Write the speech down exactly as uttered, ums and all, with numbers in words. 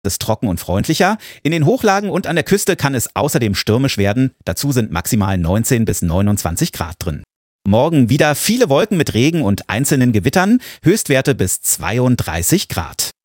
Es ist trocken und freundlicher. In den Hochlagen und an der Küste kann es außerdem stürmisch werden. Dazu sind maximal neunzehn bis neunundzwanzig Grad drin. Morgen wieder viele Wolken mit Regen und einzelnen Gewittern. Höchstwerte bis zweiunddreißig Grad.